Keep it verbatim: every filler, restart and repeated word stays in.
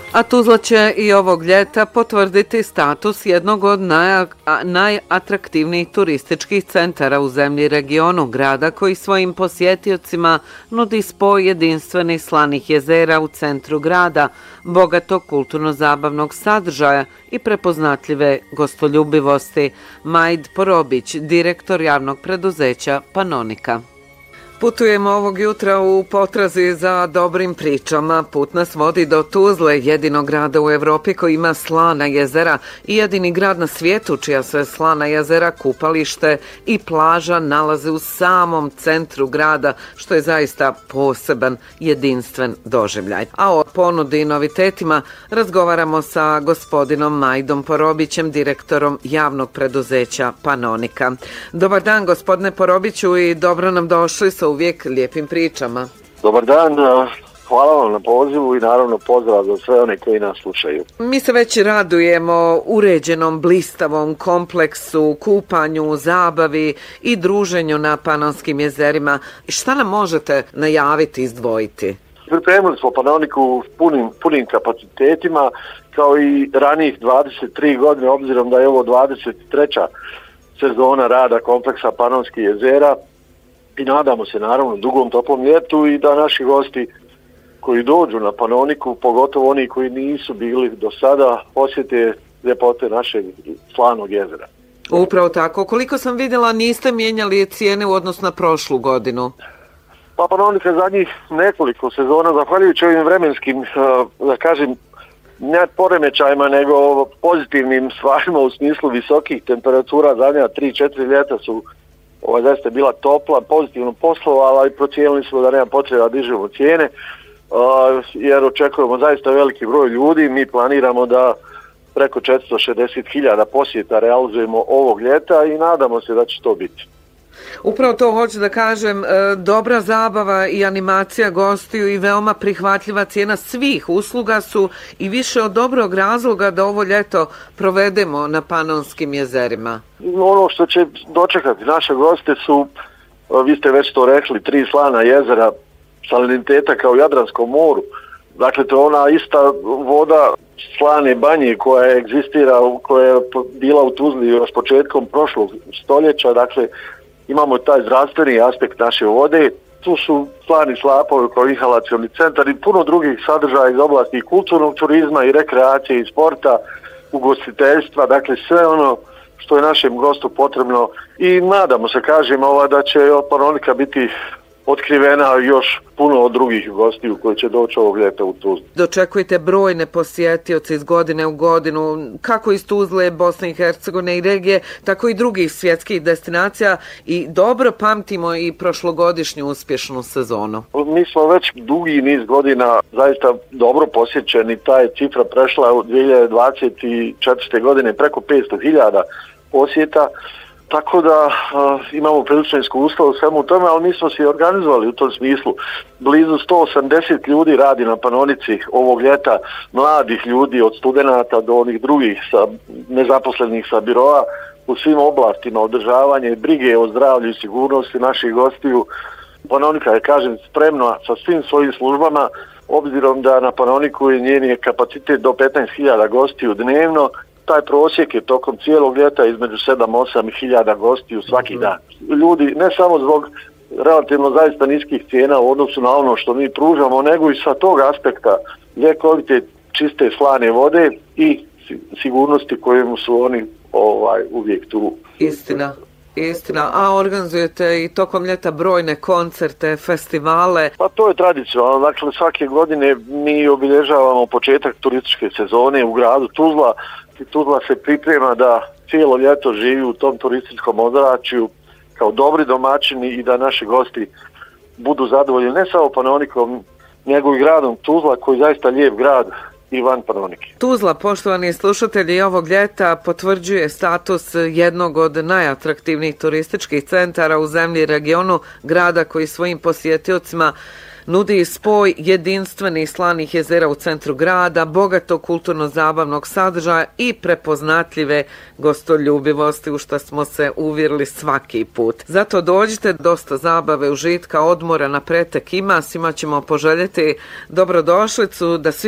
A Tuzla će i ovog ljeta potvrditi status jednog od naj, najatraktivnijih turističkih centara u zemlji i regionu, grada koji svojim posjetiocima nudi spoj jedinstvenih slanih jezera u centru grada, bogatog kulturno-zabavnog sadržaja i prepoznatljive gostoljubivosti. Majd Porobić, direktor javnog preduzeća Panonika. Putujemo ovog jutra u potrazi za dobrim pričama. Put nas vodi do Tuzle, jedinog grada u Evropi koji ima slana jezera i jedini grad na svijetu čija se slana jezera, kupalište i plaža nalaze u samom centru grada, što je zaista poseban, jedinstven doživljaj. A o ponudi i novitetima razgovaramo sa gospodinom Majdom Porobićem, direktorom javnog preduzeća Panonika. Dobar dan, gospodine Porobiću, i dobro nam došli sa uvijek lijepim pričama. Dobar dan, hvala vam na pozivu i naravno pozdrav za sve one koji nas slušaju. Mi se već radujemo uređenom, blistavom kompleksu, kupanju, zabavi i druženju na Panonskim jezerima. Šta nam možete najaviti, izdvojiti? Pripremili smo Panoniku punim, punim kapacitetima, kao i ranijih dvadeset tri godine, obzirom da je ovo dvadeset treća sezona rada kompleksa Panonskih jezera. I nadamo se naravno dugom toplom ljetu i da naši gosti koji dođu na Panoniku, pogotovo oni koji nisu bili do sada, posjete ljepote našeg slanog jezera. Upravo tako. Koliko sam vidjela, niste mijenjali cijene u odnosu na prošlu godinu? Pa Panonika zadnjih nekoliko sezona, zahvaljujući ovim vremenskim, da kažem, ne poremećajima, nego pozitivnim stvarima u smislu visokih temperatura, zadnja tri četiri ljeta su Ova zaista je bila topla, pozitivno poslovala i procijenili smo da nema potreba da dižemo cijene, uh, jer očekujemo zaista veliki broj ljudi. Mi planiramo da preko četiristo šezdeset hiljada posjeta realizujemo ovog ljeta i nadamo se da će to biti. Upravo to hoću da kažem, dobra zabava i animacija gostiju i veoma prihvatljiva cijena svih usluga su i više od dobrog razloga da ovo ljeto provedemo na Panonskim jezerima. Ono što će dočekati naše goste su, vi ste već to rekli, tri slana jezera saliniteta kao u Jadranskom moru. Dakle, to je ona ista voda slane banje koja egzistira, koja je bila u Tuzli još početkom prošlog stoljeća. Dakle, imamo taj zdravstveni aspekt naše vode, tu su slani slapovi kao inhalacioni centar i puno drugih sadržaja iz oblasti kulturnog turizma i rekreacije i sporta, ugostiteljstva, dakle sve ono što je našem gostu potrebno i nadamo se, kažem, ova, da će Panonika biti otkrivena još puno od drugih gostiju koji će doći ovog ljeta u Tuzlu. Dočekujete brojne posjetioce iz godine u godinu, kako iz Tuzle, Bosne i Hercegovine i regije, tako i drugih svjetskih destinacija i dobro pamtimo i prošlogodišnju uspješnu sezonu. Mi smo već dugi niz godina zaista dobro posjećeni, ta je cifra prešla u dvije hiljade dvadeset četvrte. godine preko petsto hiljada posjeta. Tako da uh, imamo prilično iskustva u svemu tome, ali mi smo se organizovali u tom smislu. Blizu sto osamdeset ljudi radi na Panonici ovog ljeta, mladih ljudi od studenata do onih drugih sa, nezaposlenih sa biroa u svim oblastima održavanja i brige o zdravlju i sigurnosti naših gostiju. Panonika je, kažem, spremna sa svim svojim službama, obzirom da na Panoniku je njen je kapacitet do petnaest hiljada gostiju dnevno. Taj prosjek je tokom cijelog ljeta između sedam do osam hiljada gostiju svaki dan. Ljudi, ne samo zbog relativno zaista niskih cijena u odnosu na ono što mi pružamo, nego i sa tog aspekta ljekovite, čiste slane vode i sigurnosti kojemu su oni ovaj, uvijek tu. Istina. Istina, a organizujete i tokom ljeta brojne koncerte, festivale? Pa to je tradicionalno, dakle svake godine mi obilježavamo početak turističke sezone u gradu Tuzla. Tuzla se priprema da cijelo ljeto živi u tom turističkom ozračju kao dobri domaćini i da naši gosti budu zadovoljni ne samo Panonikom, nego i gradom Tuzla koji je zaista lijep grad i van Panonike. Tuzla, poštovani slušatelji, ovog ljeta potvrđuje status jednog od najatraktivnijih turističkih centara u zemlji i regionu, grada koji svojim posjetiocima nudi spoj jedinstvenih slanih jezera u centru grada, bogatog kulturno-zabavnog sadržaja i prepoznatljive gostoljubivosti u što smo se uvjerili svaki put. Zato dođite, dosta zabave, užitka, odmora na pretek ima, svima ćemo poželjeti dobrodošlicu, da svi